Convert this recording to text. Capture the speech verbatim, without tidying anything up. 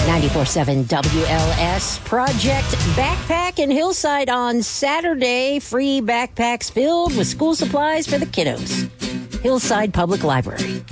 ninety-four point seven W L S. Project Backpack in Hillside on Saturday. Free backpacks filled with school supplies for the kiddos. Hillside Public Library.